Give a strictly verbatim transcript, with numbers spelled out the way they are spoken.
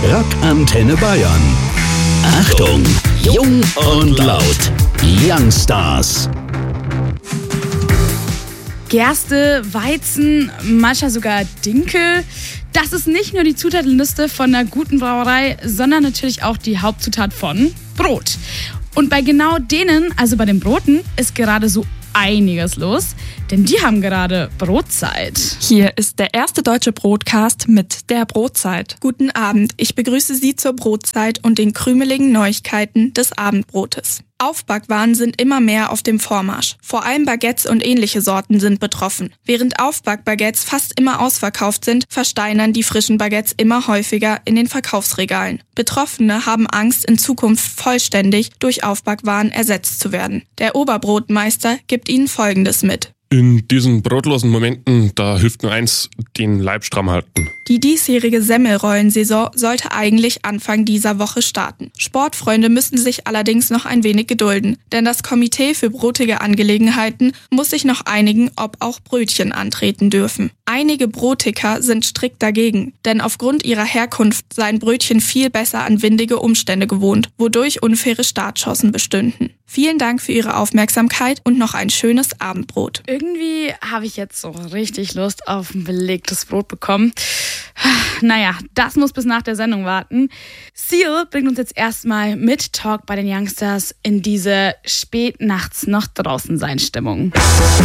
Rock Antenne Bayern. Achtung, jung und laut. Youngstars. Gerste, Weizen, manchmal sogar Dinkel. Das ist nicht nur die Zutatenliste von einer guten Brauerei, sondern natürlich auch die Hauptzutat von Brot. Und bei genau denen, also bei den Broten, ist gerade so einiges los, denn die haben gerade Brotzeit. Hier ist der erste deutsche Brotcast mit der Brotzeit. Guten Abend, ich begrüße Sie zur Brotzeit und den krümeligen Neuigkeiten des Abendbrotes. Aufbackwaren sind immer mehr auf dem Vormarsch. Vor allem Baguettes und ähnliche Sorten sind betroffen. Während Aufbackbaguettes fast immer ausverkauft sind, versteinern die frischen Baguettes immer häufiger in den Verkaufsregalen. Betroffene haben Angst, in Zukunft vollständig durch Aufbackwaren ersetzt zu werden. Der Oberbrotmeister gibt ihnen Folgendes mit. In diesen brotlosen Momenten, da hilft nur eins, den Leib stramm halten. Die diesjährige Semmelrollensaison sollte eigentlich Anfang dieser Woche starten. Sportfreunde müssen sich allerdings noch ein wenig gedulden, denn das Komitee für brotige Angelegenheiten muss sich noch einigen, ob auch Brötchen antreten dürfen. Einige Brotiker sind strikt dagegen, denn aufgrund ihrer Herkunft seien Brötchen viel besser an windige Umstände gewohnt, wodurch unfaire Startchancen bestünden. Vielen Dank für Ihre Aufmerksamkeit und noch ein schönes Abendbrot. Irgendwie habe ich jetzt so richtig Lust auf ein belegtes Brot bekommen. Naja, das muss bis nach der Sendung warten. Seal bringt uns jetzt erstmal mit Talk bei den Youngstars in diese Spätnachts noch draußen sein Stimmung.